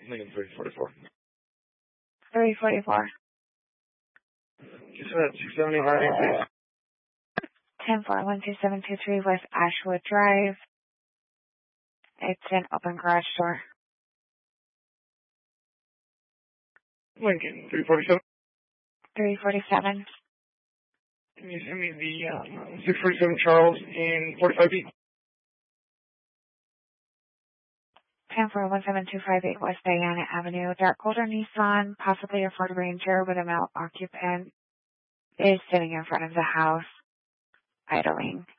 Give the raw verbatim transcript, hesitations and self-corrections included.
Lincoln three forty-four. three forty-four. Just that two seventy Harvey, please. ten four one two seven two three West Ashwood Drive. It's an open garage door. Lincoln three forty-seven. three forty-seven. Can you send me the uh, six forty-seven Charles in forty-five feet? ten four one seven two five eight West Diana Avenue. Dark golden Nissan, possibly a Ford Ranger with a male occupant, is sitting in front of the house, idling.